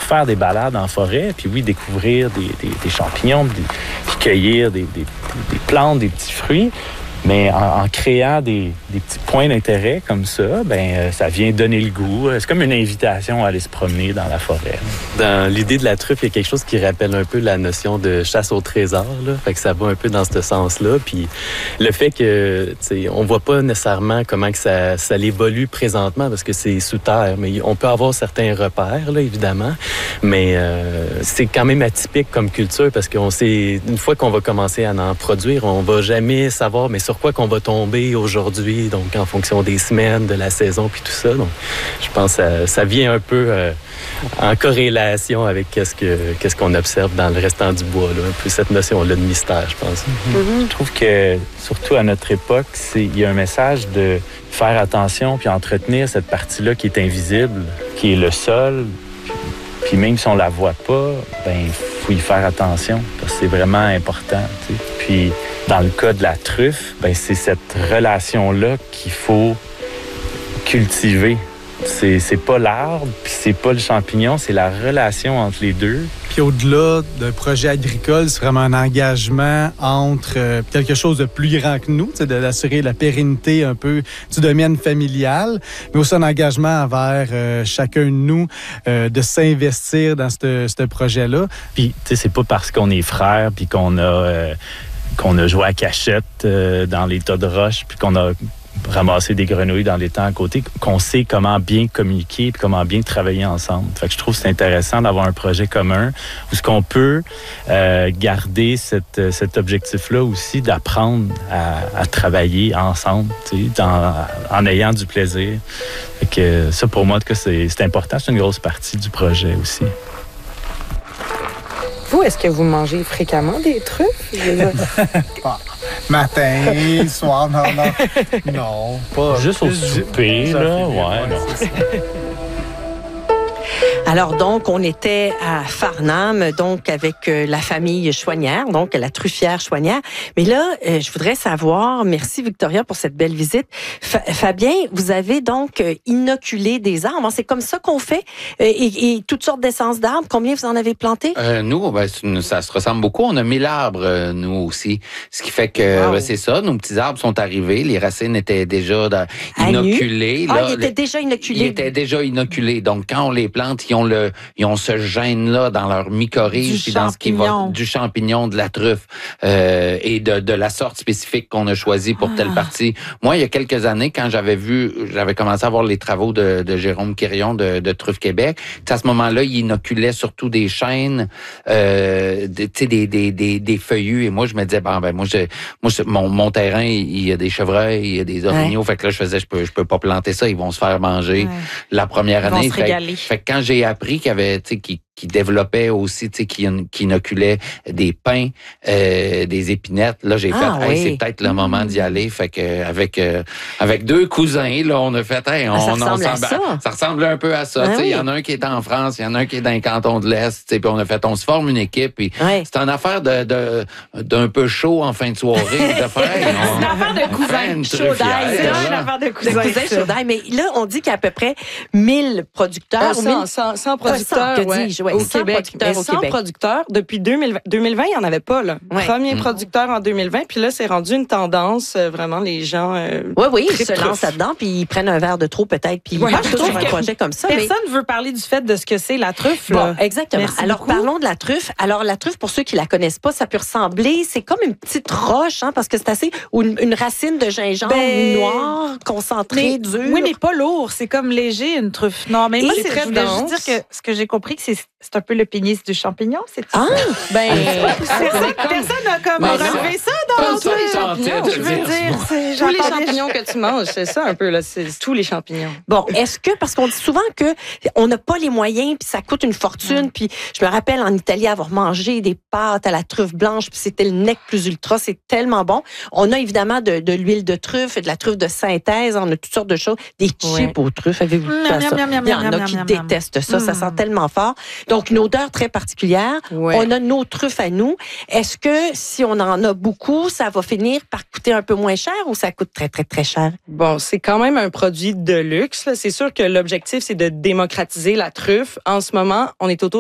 faire des balades en forêt, puis oui, découvrir des champignons, puis cueillir des plantes, des petits fruits. Mais en créant des petits points d'intérêt comme ça, ça vient donner le goût. C'est comme une invitation à aller se promener dans la forêt. Dans l'idée de la truffe, il y a quelque chose qui rappelle un peu la notion de chasse au trésor, là. Fait que ça va un peu dans ce sens-là. Puis le fait que, on voit pas nécessairement comment que ça évolue présentement parce que c'est sous terre, mais on peut avoir certains repères, là, évidemment. Mais c'est quand même atypique comme culture parce qu'on sait, une fois qu'on va commencer à en produire, on va jamais savoir, mais sur quoi qu'on va tomber aujourd'hui, donc en fonction des semaines, de la saison, puis tout ça. Donc, je pense que ça vient un peu en corrélation avec qu'est-ce qu'on observe dans le restant du bois, là, un peu cette notion-là de mystère, je pense. Je trouve que, surtout à notre époque, il y a un message de faire attention puis entretenir cette partie-là qui est invisible, qui est le sol. Puis même si on la voit pas, faut y faire attention parce que c'est vraiment important. T'sais. Puis dans le cas de la truffe, c'est cette relation-là qu'il faut cultiver. C'est pas l'arbre, puis c'est pas le champignon, c'est la relation entre les deux. Puis au-delà d'un projet agricole, c'est vraiment un engagement entre quelque chose de plus grand que nous, d'assurer la pérennité un peu du domaine familial, mais aussi un engagement envers chacun de nous de s'investir dans ce projet-là. Puis, c'est pas parce qu'on est frères, puis qu'on a joué à cachette dans les tas de roches, puis qu'on a ramasser des grenouilles dans les temps à côté, qu'on sait comment bien communiquer et comment bien travailler ensemble. Fait que je trouve que c'est intéressant d'avoir un projet commun où ce qu'on peut garder cet objectif-là aussi d'apprendre à travailler ensemble, en ayant du plaisir. Fait que ça, pour moi, en tout cas, c'est important. C'est une grosse partie du projet aussi. Vous, est-ce que vous mangez fréquemment des truffes? Matin, soir, non, pas. Juste au souper, là, ouais, non. Alors donc, on était à Farnham, donc avec la famille Chouanière, donc la truffière Chouanière. Mais là, je voudrais savoir, merci Victoria pour cette belle visite. Fabien, vous avez donc inoculé des arbres. C'est comme ça qu'on fait et toutes sortes d'essences d'arbres. Combien vous en avez planté? Nous, ça se ressemble beaucoup. On a 1000 arbres, nous aussi. Ce qui fait que c'est ça, nos petits arbres sont arrivés. Les racines étaient déjà inoculées. Là, ils étaient déjà inoculés. Ils étaient déjà inoculés. Donc, quand on les plante, ils ont ce gène-là dans leur mycorhize puis dans ce qui va du champignon, de la truffe et de la sorte spécifique qu'on a choisie pour telle partie. Moi, il y a quelques années, quand j'avais commencé à voir les travaux de Jérôme Quirion de Truffe Québec, à ce moment-là, il inoculait surtout des chênes, des feuillus. Et moi, je me disais, mon terrain, il y a des chevreuils, il y a des orignaux. Fait que là, je peux pas planter ça. Ils vont se faire manger la première année. Ils vont se régaler. Fait que quand j'ai appris qu'il y avait, qui développait aussi, qui inoculait des pins, des épinettes. Là, j'ai fait, c'est peut-être le moment d'y aller. Fait que avec deux cousins, là, on a fait, ça ressemble un peu à ça. Il y en a un qui est en France, il y en a un qui est dans le canton de l'Est. Puis on se forme une équipe. Puis c'est une affaire d'un peu chaud en fin de soirée. C'est une affaire de cousins chaud d'ail. C'est une affaire de cousins chaud d'ail. Mais là, on dit qu'il y a à peu près 1000 producteurs. 100 producteurs, au Québec. Mais 100 producteurs, depuis 2020, il n'y en avait pas. Là. Premier producteur en 2020, puis là, c'est rendu une tendance, vraiment, les gens... ils se lancent là-dedans, puis ils prennent un verre de trop, peut-être, puis ils partent sur un projet comme ça. Personne ne veut parler du fait de ce que c'est la truffe. Là. Bon, exactement. Alors, parlons de la truffe. Alors, la truffe, pour ceux qui la connaissent pas, ça peut ressembler, c'est comme une petite roche, parce que c'est assez... ou une racine de gingembre noire, concentrée, dure. Oui, mais pas lourd. C'est comme léger, une truffe. Non, mais moi, c'est très dense. Je veux dire que ce que j'ai compris, que c'est un peu le pénis du champignon, c'est ça? Personne n'a comme relevé ça dans le champignon. Je veux dire, tous les champignons que tu manges, c'est ça un peu, là, c'est tous les champignons. Bon, est-ce que, parce qu'on dit souvent qu'on n'a pas les moyens, puis ça coûte une fortune, puis je me rappelle en Italie avoir mangé des pâtes à la truffe blanche, puis c'était le nec plus ultra, c'est tellement bon. On a évidemment de l'huile de truffe, de la truffe de synthèse, on a toutes sortes de choses, des chips aux truffes, avez-vous vu ça? Il y en a qui détestent ça, ça sent tellement fort. Donc, une odeur très particulière. On a nos truffes à nous. Est-ce que si on en a beaucoup, ça va finir par coûter un peu moins cher ou ça coûte très, très, très cher? Bon, c'est quand même un produit de luxe. C'est sûr que l'objectif, c'est de démocratiser la truffe. En ce moment, on est autour